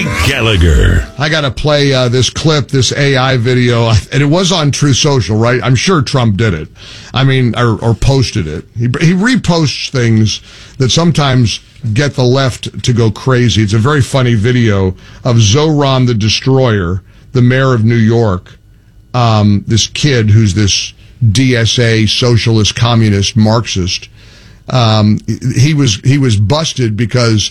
Mike Gallagher. I got to play this clip, this AI video, and it was on Truth Social, right? I'm sure Trump did it. I mean, or posted it. He reposts things that sometimes get the left to go crazy. It's a very funny video of Zoran the Destroyer, the mayor of New York, this kid who's this DSA, socialist, communist, Marxist. He was busted because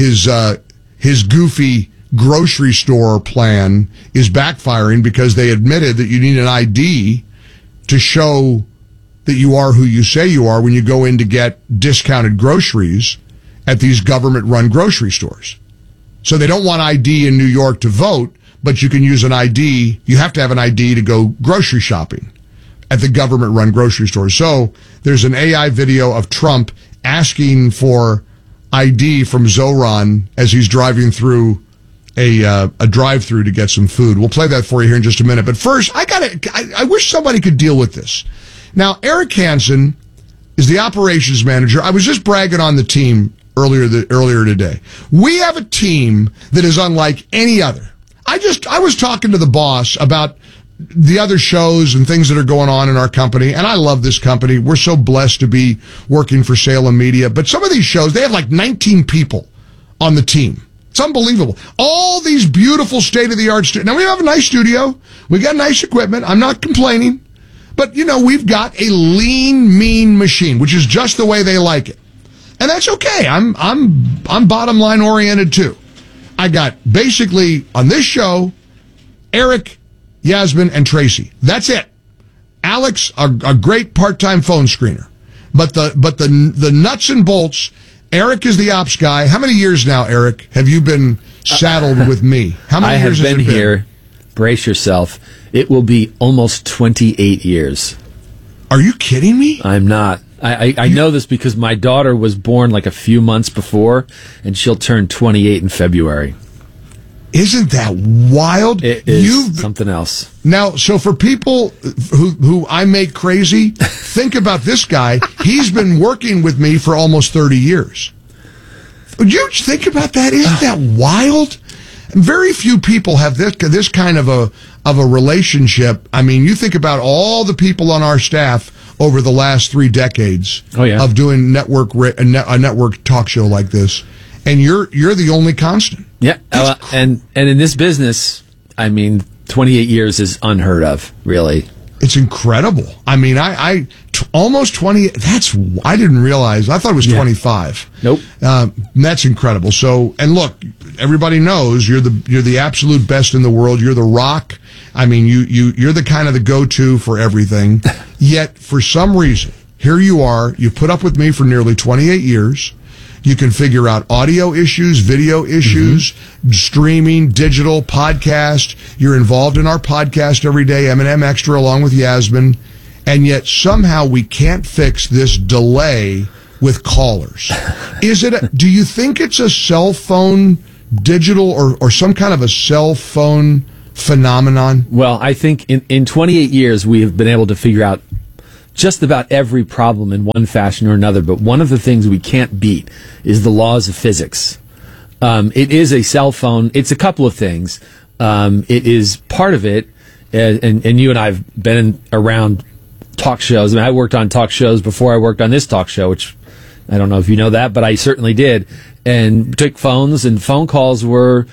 his goofy grocery store plan is backfiring because they admitted that you need an ID to show that you are who you say you are when you go in to get discounted groceries at these government-run grocery stores. So they don't want ID in New York to vote, but you can use an ID. You have to have an ID to go grocery shopping at the government-run grocery stores. So there's an AI video of Trump asking for ID from Zoran as he's driving through a drive-through to get some food. We'll play that for you here in just a minute. But first, I wish somebody could deal with this. Now, Eric Hansen is the operations manager. I was just bragging on the team earlier today. We have a team that is unlike any other. I was talking to the boss about the other shows and things that are going on in our company, and I love this company. We're so blessed to be working for Salem Media. But some of these shows, they have like 19 people on the team. It's unbelievable. All these beautiful state-of-the-art studios. Now, we have a nice studio. We got nice equipment. I'm not complaining. But, we've got a lean, mean machine, which is just the way they like it. And that's okay. I'm bottom line oriented too. I got basically on this show, Eric, Yasmin, and Tracy. That's it. Alex, a great part-time phone screener. But the nuts and bolts, Eric is the ops guy. How many years now, Eric, have you been saddled with me? How many years I have been here. Brace yourself. It will be almost 28 years. Are you kidding me? I'm not. I know this because my daughter was born like a few months before, and she'll turn 28 in February. Isn't that wild? It is something else. Now, so for people who I make crazy, think about this guy. He's been working with me for almost 30 years. Would you think about that? Isn't that wild? Very few people have this kind of a relationship. I mean, you think about all the people on our staff over the last 3 decades of doing a network talk show like this, and you're the only constant. Yeah, and in this business, I mean, 28 years is unheard of, really. It's incredible. I mean, almost 20. I didn't realize. I thought it was 25. Nope. That's incredible. So, and look, everybody knows you're the absolute best in the world. You're the rock. I mean, you're the kind of the go-to for everything. Yet, for some reason, here you are. You put up with me for nearly 28 years. You can figure out audio issues, video issues, streaming, digital, podcast. You're involved in our podcast every day, M&M Extra, along with Yasmin. And yet somehow we can't fix this delay with callers. Do you think it's a cell phone digital or some kind of a cell phone phenomenon? Well, I think in 28 years we have been able to figure out just about every problem in one fashion or another, but one of the things we can't beat is the laws of physics. It is a cell phone. It's a couple of things. It is part of it, and you and I have been around talk shows. I mean, I worked on talk shows before I worked on this talk show, which I don't know if you know that, but I certainly did. And took phones, and phone calls were,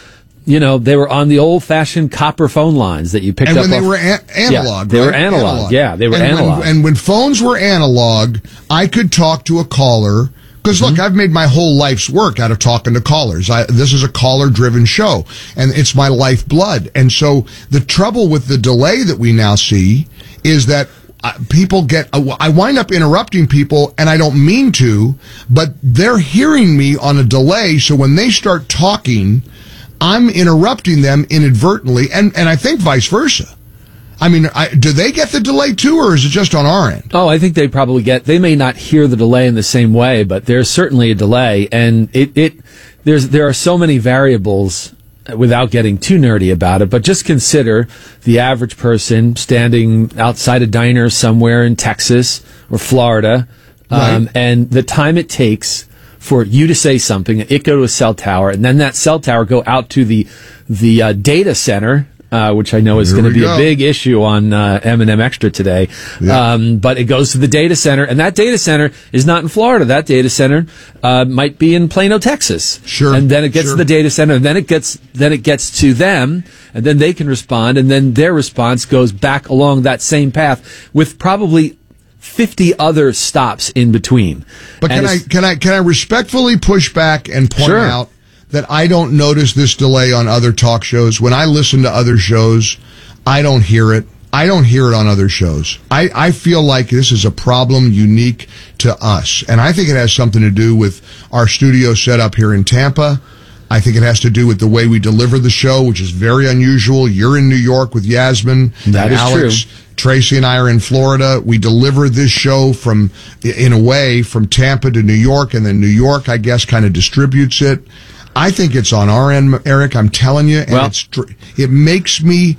they were on the old-fashioned copper phone lines that you picked up. And when they were analog, they were analog. Yeah, they were analog. And when phones were analog, I could talk to a caller. Because, look, I've made my whole life's work out of talking to callers. This is a caller-driven show, and it's my lifeblood. And so the trouble with the delay that we now see is that people I wind up interrupting people, and I don't mean to, but they're hearing me on a delay, so when they start talking, I'm interrupting them inadvertently, and I think vice versa. I mean, do they get the delay too, or is it just on our end? Oh, I think they probably they may not hear the delay in the same way, but there's certainly a delay, and there are so many variables without getting too nerdy about it, but just consider the average person standing outside a diner somewhere in Texas or Florida, right, and the time it takes for you to say something, it go to a cell tower, and then that cell tower go out to the data center, which I know is going to be a big issue on M&M Extra today. Yeah. But it goes to the data center, and that data center is not in Florida. That data center might be in Plano, Texas. Sure. And then it gets to the data center, and then it gets to them, and then they can respond, and then their response goes back along that same path with probably 50 other stops in between. But can I respectfully push back and point out that I don't notice this delay on other talk shows? When I listen to other shows, I don't hear it. I don't hear it on other shows. I feel like this is a problem unique to us. And I think it has something to do with our studio setup here in Tampa. I think it has to do with the way we deliver the show, which is very unusual. You're in New York with Yasmin and Alex. True. Tracy and I are in Florida. We deliver this show in a way, from Tampa to New York, and then New York, I guess, kind of distributes it. I think it's on our end, Eric. I'm telling you, and it makes me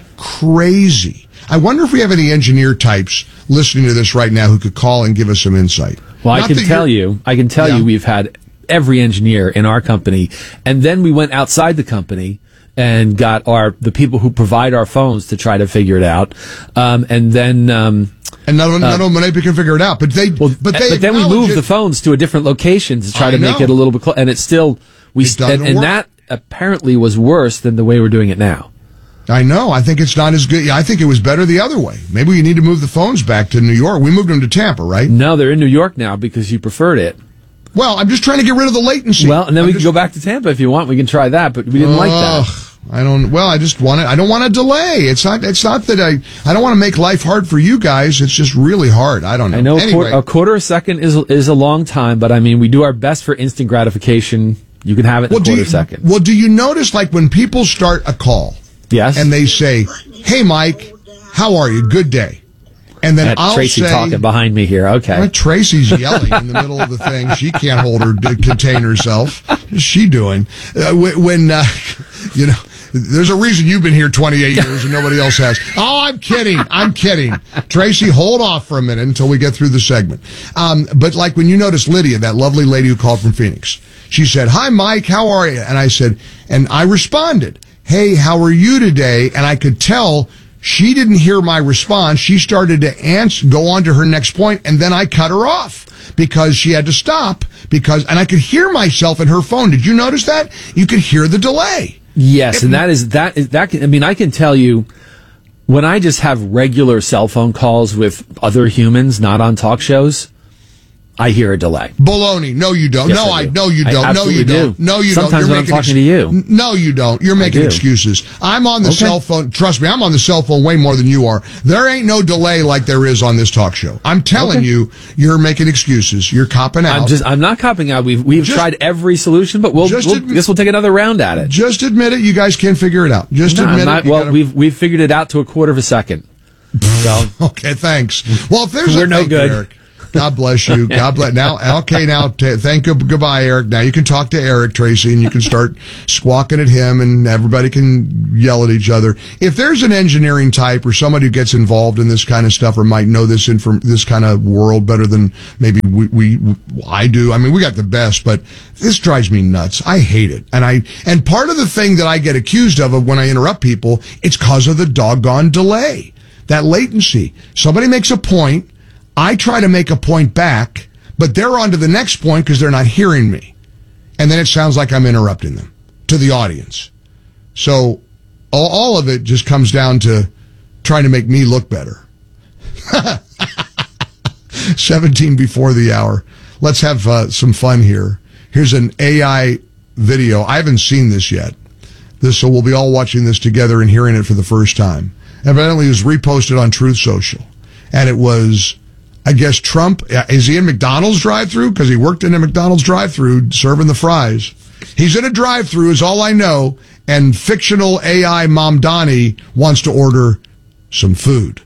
crazy. I wonder if we have any engineer types listening to this right now who could call and give us some insight. Well, I can tell you, we've had every engineer in our company, and then we went outside the company and got the people who provide our phones to try to figure it out, and then none of them can figure it out. But then we moved the phones to a different location to try to make it a little bit and it's still and that apparently was worse than the way we're doing it now. I know. I think it's not as good. I think it was better the other way. Maybe we need to move the phones back to New York. We moved them to Tampa, right? No, they're in New York now because you preferred it. Well, I'm just trying to get rid of the latency. Well, and then we can go back to Tampa if you want. We can try that, but we didn't like that. I don't want a delay. It's not that I don't want to make life hard for you guys. It's just really hard. I don't know. I know a quarter of a second is a long time, but I mean, we do our best for instant gratification. You can have it in a quarter of a second. Well, do you notice, like, when people start a call? Yes. And they say, "Hey, Mike, how are you? Good day." And then I'll Tracy say, talking behind me here. Okay. Well, Tracy's yelling in the middle of the thing. She can't contain herself. What's she doing? There's a reason you've been here 28 years and nobody else has. Oh, I'm kidding. Tracy, hold off for a minute until we get through the segment. But like when you notice Lydia, that lovely lady who called from Phoenix, she said, "Hi, Mike, how are you?" And I said, and I responded, "Hey, how are you today?" And I could tell she didn't hear my response. She started to go on to her next point, and then I cut her off because she had to stop and I could hear myself in her phone. Did you notice that? You could hear the delay. Yes, and I can tell you, when I just have regular cell phone calls with other humans, not on talk shows, I hear a delay. Baloney. No, you don't. Yes, No, you don't. No, you don't. No, you don't. Sometimes when I'm talking to you. No, you don't. You're making excuses. I'm on the cell phone. Trust me, I'm on the cell phone way more than you are. There ain't no delay like there is on this talk show. I'm telling you, you're making excuses. You're copping out. I'm not copping out. We've tried every solution, but we'll take another round at it. Just admit it. You guys can't figure it out. Admit it. Well, we've figured it out to a quarter of a second. So. Okay, thanks. Well, if there's we're no good. Eric, God bless you. God bless. Thank you. Goodbye, Eric. Now you can talk to Eric, Tracy, and you can start squawking at him, and everybody can yell at each other. If there's an engineering type or somebody who gets involved in this kind of stuff or might know this kind of world better than maybe I do. I mean, we got the best, but this drives me nuts. I hate it. And part of the thing that I get accused of when I interrupt people, it's because of the doggone delay, that latency. Somebody makes a point. I try to make a point back, but they're on to the next point because they're not hearing me. And then it sounds like I'm interrupting them to the audience. So all of it just comes down to trying to make me look better. 17 before the hour. Let's have some fun here. Here's an AI video. I haven't seen this yet. So we'll be all watching this together and hearing it for the first time. Evidently, it was reposted on Truth Social. And it was, I guess, Trump. Is he in McDonald's drive-thru? Because he worked in a McDonald's drive-thru serving the fries. He's in a drive-thru is all I know. And fictional AI Mamdani wants to order some food.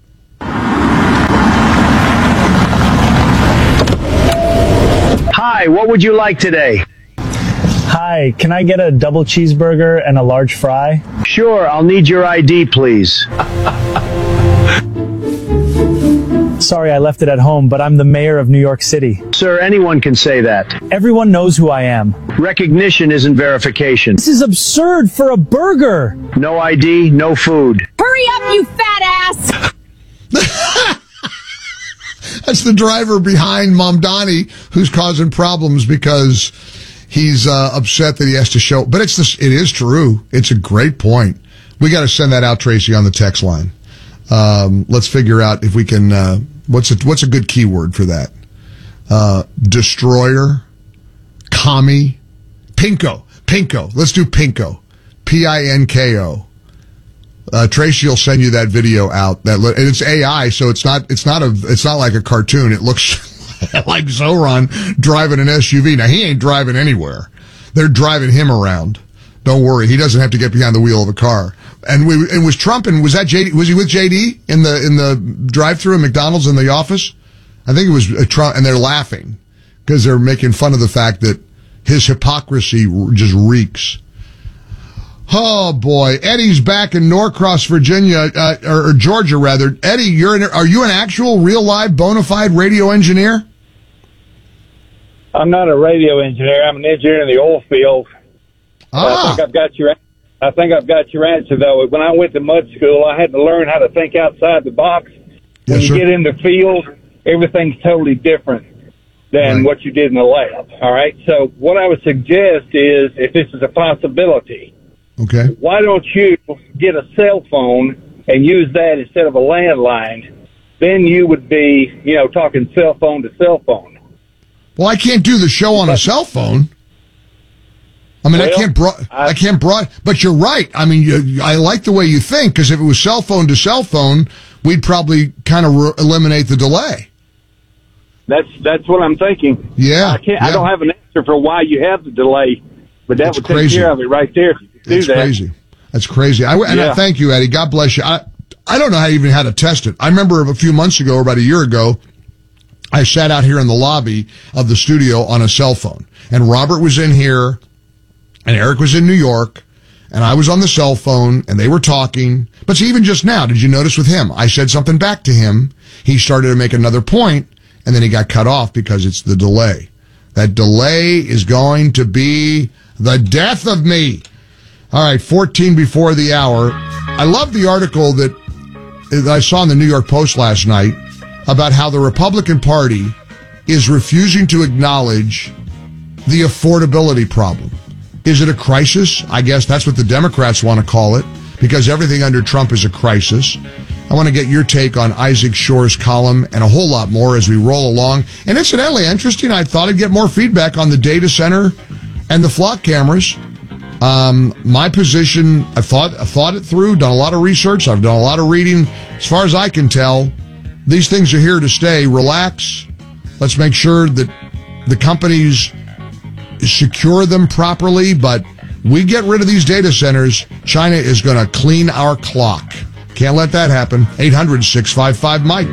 Hi, what would you like today? Hi, can I get a double cheeseburger and a large fry? Sure, I'll need your ID, please. Sorry, I left it at home, but I'm the mayor of New York City. Sir, anyone can say that. Everyone knows who I am. Recognition isn't verification. This is absurd for a burger. No ID, no food. Hurry up, you fat ass! That's the driver behind Mamdani, who's causing problems because he's upset that he has to show. But it is true. It's a great point. We got to send that out, Tracy, on the text line. Let's figure out if we can. What's a good keyword for that? Destroyer, commie, pinko. Let's do pinko. Pinko. Tracy will send you that video out. And it's AI, so it's not like a cartoon. It looks like Zoran driving an SUV. Now he ain't driving anywhere. They're driving him around. Don't worry, he doesn't have to get behind the wheel of a car. And was Trump and was that JD? Was he with JD in the drive-thru at McDonald's in the office? I think it was Trump, and they're laughing because they're making fun of the fact that his hypocrisy just reeks. Oh boy, Eddie's back in Norcross, Virginia, or Georgia rather. Eddie, are you an actual, real, live, bona fide radio engineer? I'm not a radio engineer. I'm an engineer in the oil field. I think I've got your answer though. When I went to mud school, I had to learn how to think outside the box. When you get in the field, everything's totally different than what you did in the lab. All right. So what I would suggest is, if this is a possibility, okay, why don't you get a cell phone and use that instead of a landline? Then you would be, talking cell phone to cell phone. Well, I can't do the show on a cell phone. I mean, I can't but you're right. I mean, I like the way you think, because if it was cell phone to cell phone, we'd probably kind of eliminate the delay. That's what I'm thinking. Yeah. I don't have an answer for why you have the delay, but that would take care of it right there if you could do that. Crazy. That's crazy. I thank you, Eddie. God bless you. I don't know even how to test it. I remember a few months ago, or about a year ago, I sat out here in the lobby of the studio on a cell phone, and Robert was in here, and Eric was in New York, and I was on the cell phone, and they were talking. But see, even just now, did you notice with him? I said something back to him. He started to make another point, and then he got cut off because it's the delay. That delay is going to be the death of me. All right, 14 before the hour. I love the article that I saw in the New York Post last night about how the Republican Party is refusing to acknowledge the affordability problem. Is it a crisis? I guess that's what the Democrats want to call it, because everything under Trump is a crisis. I want to get your take on Isaac Shore's column and a whole lot more as we roll along. And incidentally, interesting, I thought I'd get more feedback on the data center and the flock cameras. My position, I've thought it through, done a lot of research, I've done a lot of reading. As far as I can tell, these things are here to stay. Relax. Let's make sure that the companies secure them properly, but we get rid of these data centers, China is going to clean our clock. Can't let that happen. 800-655-MIKE.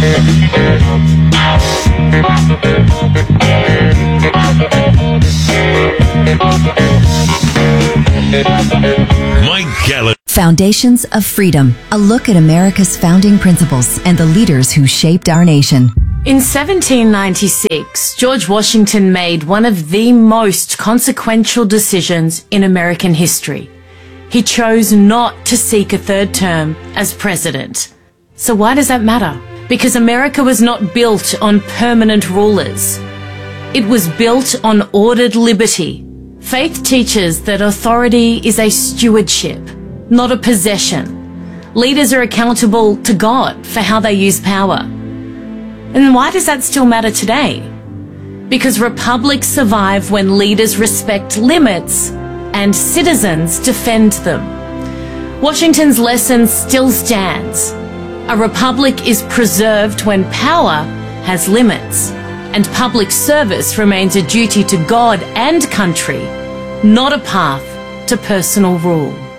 Mike Gallagher. Foundations of Freedom, a look at America's founding principles and the leaders who shaped our nation. In 1796, George Washington made one of the most consequential decisions in American history. He chose not to seek a third term as president. So why does that matter? Because America was not built on permanent rulers. It was built on ordered liberty. Faith teaches that authority is a stewardship, not a possession. Leaders are accountable to God for how they use power. And why does that still matter today? Because republics survive when leaders respect limits and citizens defend them. Washington's lesson still stands. A republic is preserved when power has limits, and public service remains a duty to God and country, not a path to personal rule.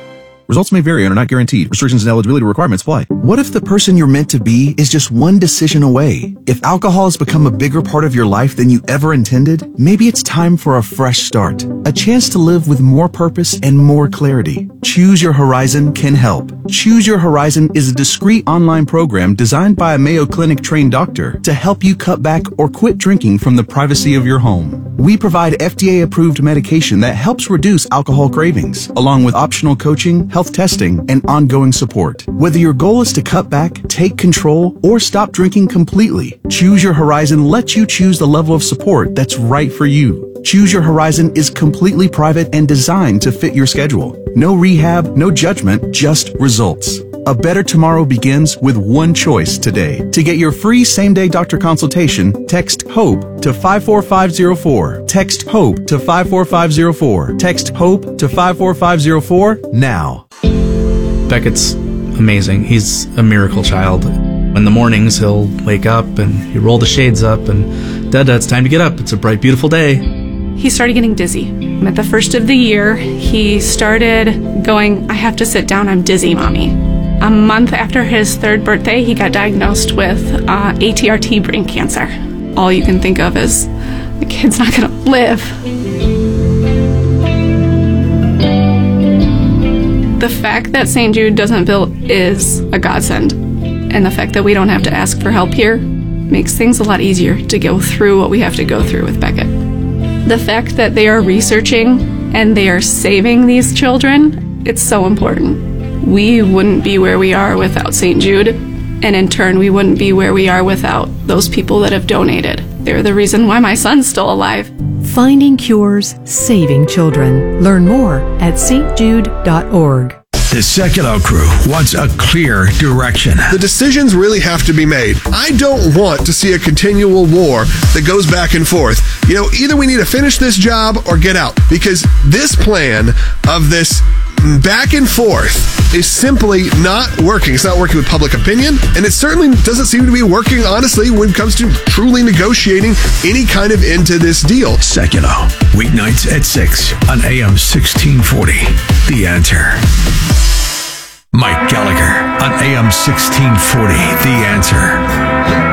Results may vary and are not guaranteed. Restrictions and eligibility requirements apply. What if the person you're meant to be is just one decision away? If alcohol has become a bigger part of your life than you ever intended, maybe it's time for a fresh start. A chance to live with more purpose and more clarity. Choose Your Horizon can help. Choose Your Horizon is a discreet online program designed by a Mayo Clinic trained doctor to help you cut back or quit drinking from the privacy of your home. We provide FDA-approved medication that helps reduce alcohol cravings, along with optional coaching, health testing, and ongoing support. Whether your goal is to cut back, take control, or stop drinking completely, Choose Your Horizon lets you choose the level of support that's right for you. Choose Your Horizon is completely private and designed to fit your schedule. No rehab, no judgment, just results. A better tomorrow begins with one choice today. To get your free same-day doctor consultation, text HOPE to 54504. Text HOPE to 54504. Text HOPE to 54504 now. Beckett's amazing. He's a miracle child. In the mornings, he'll wake up and he'll roll the shades up and, Dada, it's time to get up. It's a bright, beautiful day. He started getting dizzy. At the first of the year, he started going, I have to sit down, I'm dizzy, Mommy. A month after his 3rd birthday, he got diagnosed with ATRT brain cancer. All you can think of is, the kid's not gonna live. The fact that St. Jude doesn't bill is a godsend. And the fact that we don't have to ask for help here makes things a lot easier to go through what we have to go through with Beckett. The fact that they are researching and they are saving these children, it's so important. We wouldn't be where we are without St. Jude, and in turn, we wouldn't be where we are without those people that have donated. They're the reason why my son's still alive. Finding cures, saving children. Learn more at stjude.org. The Sekulow crew wants a clear direction. The decisions really have to be made. I don't want to see a continual war that goes back and forth. You know, either we need to finish this job or get out, because this plan of this back and forth is simply not working. It's not working with public opinion, and it certainly doesn't seem to be working, honestly, when it comes to truly negotiating any kind of end to this deal. Sekulow, weeknights at 6 on AM 1640. The Answer. Mike Gallagher on AM 1640. The Answer.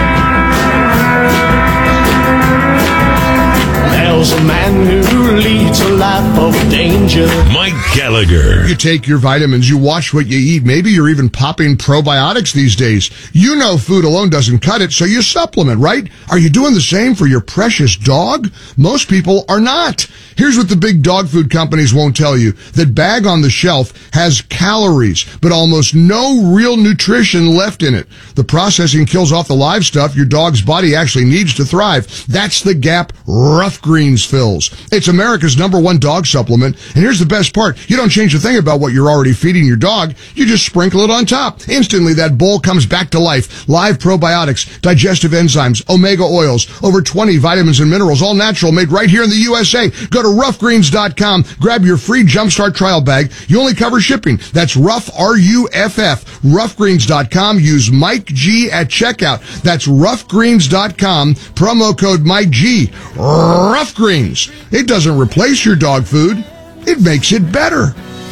There's a man who leads a life of danger. Mike Gallagher. You take your vitamins, you watch what you eat. Maybe you're even popping probiotics these days. You know food alone doesn't cut it, so you supplement, right? Are you doing the same for your precious dog? Most people are not. Here's what the big dog food companies won't tell you. That bag on the shelf has calories, but almost no real nutrition left in it. The processing kills off the live stuff your dog's body actually needs to thrive. That's the gap Rough Greens fills. It's America's #1 dog supplement, and here's the best part. You don't change a thing about what you're already feeding your dog. You just sprinkle it on top. Instantly, that bowl comes back to life. Live probiotics, digestive enzymes, omega oils, over 20 vitamins and minerals, all natural, made right here in the USA. Go to roughgreens.com. Grab your free Jumpstart trial bag. You only cover shipping. That's Rough, R-U-F-F. Roughgreens.com. Use Mike G at checkout. That's roughgreens.com. Promo code Mike G. Rough Greens. It doesn't replace your dog food. It makes it better.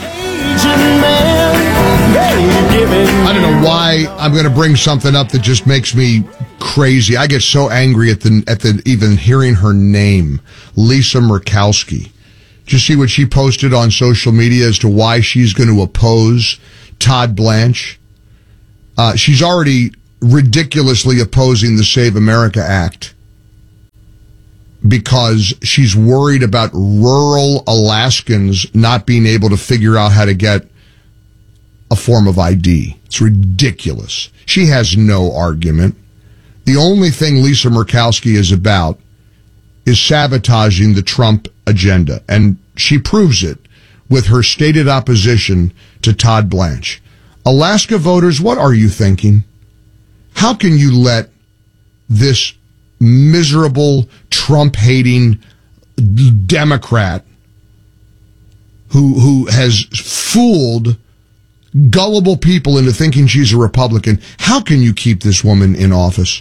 I don't know why I'm going to bring something up that just makes me crazy. I get so angry at the even hearing her name, Lisa Murkowski. Did you see what she posted on social media as to why she's going to oppose Todd Blanche? She's already ridiculously opposing the Save America Act because she's worried about rural Alaskans not being able to figure out how to get a form of ID. It's ridiculous. She has no argument. The only thing Lisa Murkowski is about is sabotaging the Trump agenda, and she proves it with her stated opposition to Todd Blanche. Alaska voters, what are you thinking? How can you let this miserable, Trump-hating Democrat who has fooled gullible people into thinking she's a Republican, how can you keep this woman in office?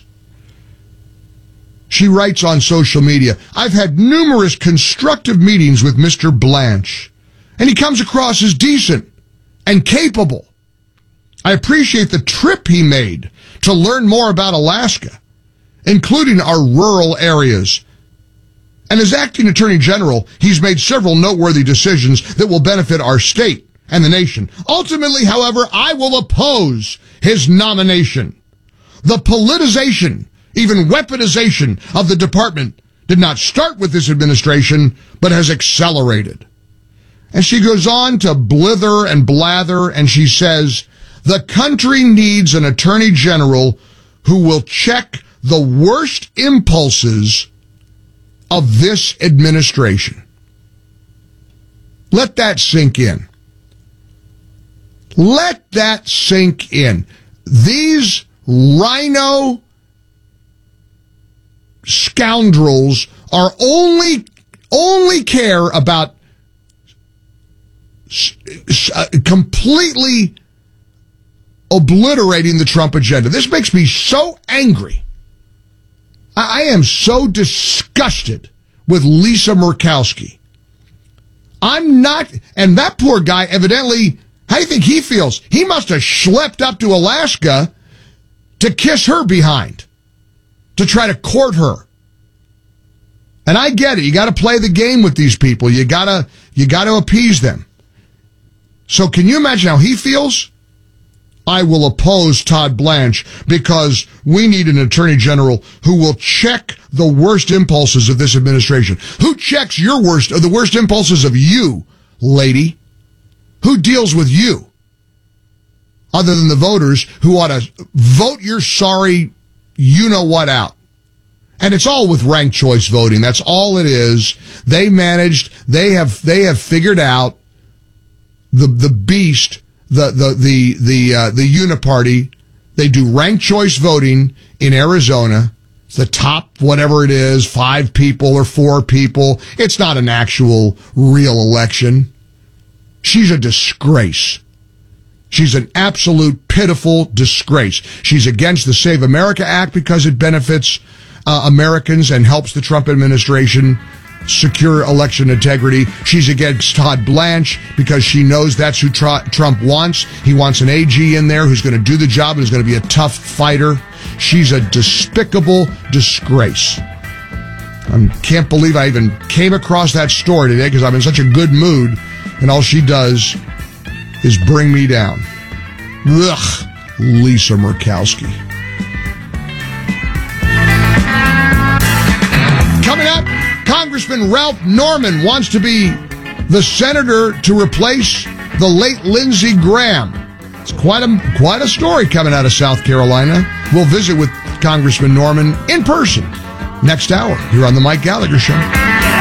She writes on social media, I've had numerous constructive meetings with Mr. Blanche, and he comes across as decent. and capable. I appreciate the trip he made to learn more about Alaska, including our rural areas. And as acting attorney general, he's made several noteworthy decisions that will benefit our state and the nation. Ultimately, however, I will oppose his nomination. The politicization, even weaponization of the department did not start with this administration, but has accelerated. And she goes on to blither and blather, and she says, the country needs an attorney general who will check the worst impulses of this administration. Let that sink in. Let that sink in. These rhino scoundrels are only care about completely obliterating the Trump agenda. This makes me so angry. I am so disgusted with Lisa Murkowski. I'm not, and that poor guy evidently, how do you think he feels? He must have schlepped up to Alaska to kiss her behind, to try to court her. And I get it. You got to play the game with these people. You got to appease them. So can you imagine how he feels? I will oppose Todd Blanche because we need an attorney general who will check the worst impulses of this administration. Who checks the worst impulses of you, lady? Who deals with you? Other than the voters who ought to vote your sorry you-know-what out. And it's all with ranked choice voting. That's all it is. They have figured out the beast, the uniparty. They do ranked choice voting in Arizona. It's the top, whatever it is, 5 people or 4 people. It's not an actual real election. She's a disgrace. She's an absolute pitiful disgrace. She's against the Save America Act because it benefits Americans and helps the Trump administration secure election integrity. She's against Todd Blanche because she knows that's who Trump wants. He wants an AG in there who's going to do the job and is going to be a tough fighter. She's a despicable disgrace. I can't believe I even came across that story today because I'm in such a good mood, and all she does is bring me down. Ugh, Lisa Murkowski. Coming up, Congressman Ralph Norman wants to be the senator to replace the late Lindsey Graham. It's quite a story coming out of South Carolina. We'll visit with Congressman Norman in person next hour here on the Mike Gallagher Show.